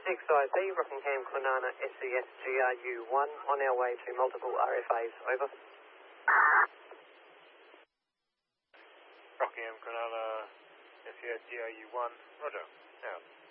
6IP, Rockingham Kwinana SES GRU1, on our way to multiple RFAs, over. Rockingham Kwinana SES GRU1, roger, out.